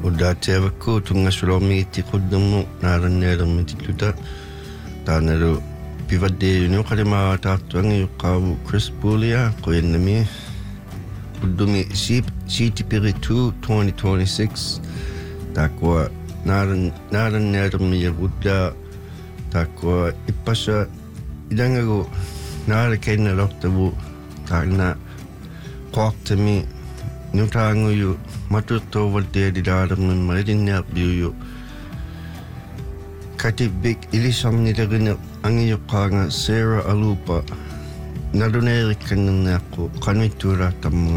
Udah tevaku tunga sulomi ti quddamu naaranneelermi tilluta taanalu pivaddeeyunu qalima taartuangi yuqqaavu Chris Boulia qoyannami uddumi CTP2 2026 taakwa naaranneelermi yagudda taakwa ippasa idangagu naarakeennalortavu taana qoartami nutaanguyu matuttuuvaltiadi daalermin maridinniarpiuyu katibik ilisarnilerine angiyuqqaanga Sarah Alupa naluneerikkannerniaqqu qanuittuulaattammu